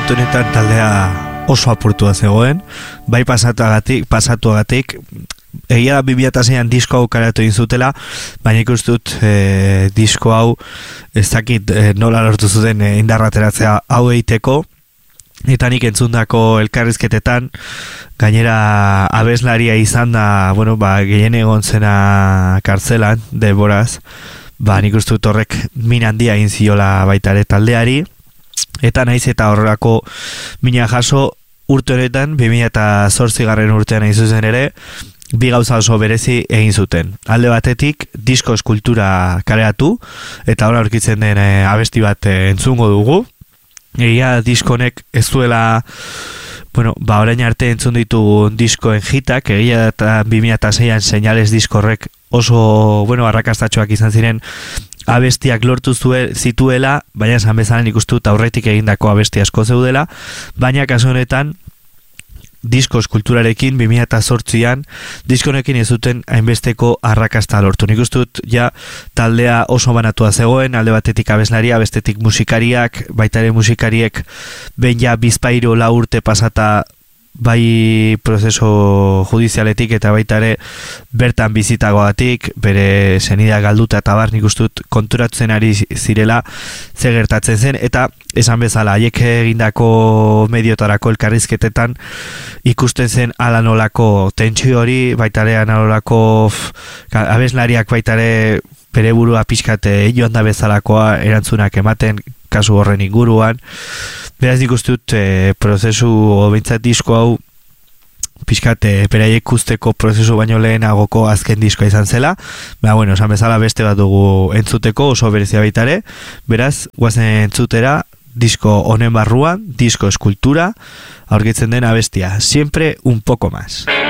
urte honetan taldea oso apurtua zegoen, bai pasatuagatik, egia da 2006an disko hau karatu egin zutela, baina ikustut disko hau ez dakit nola lortu zuten indarra ateratzea hau egiteko, eta nik entzundako elkarrizketetan, gainera abeslaria izan da, gehien egon zena kartzelan, denboraz, nik uste dut horrek min handia egin ziola baita ere taldeari, eta naiz eta horrelako mina jaso urte honetan, 2008 urtean egin zuzen ere, bi gauza oso berezi egin zuten. Alde batetik, disko eskultura kareatu, eta hor aurkitzen den abesti bat entzungo dugu. Egia diskonek ez duela, orain arte entzun ditu diskoen hitak, egia eta 2006an Señales diskorrek oso, arrakastatxoak izan ziren abestiak lortu zituela, baina esan bezala nik uste dut aurretik egindako abesti asko zeudela, baina kasu honetan disko eskulturarekin 2008an diskonekin ez zuten hainbesteko arrakasta lortu. Nik uste dut ja taldea oso banatua zegoen, alde batetik abeslaria, bestetik musikariak, baita ere musikariek behin ja bizpahiru lau urte pasata bai prozeso judizialetik eta baita ere bertan bizitagoatik, bere senidea galduta eta bar, nik uste dut konturatzen ari zirela ze gertatzen zen, eta esan bezala, haiek egindako mediotarako elkarrizketetan ikusten zen ala nolako tentsio hori, baita ere nolako abeslariak baita ere bere burua pixkate joan da bezalakoa erantzunak ematen kasu horren inguruan. Beraz nik uste dut prozesu bintzat disko hau pixkat beraiek ikusteko prozesu baino lehenagoko azken diskoa izan zela. Esan bezala beste bat dugu entzuteko oso berezia baitare. Beraz, guazen entzutera disko honen barruan, disko eskultura, aurkitzen den abestia. Siempre un poco más.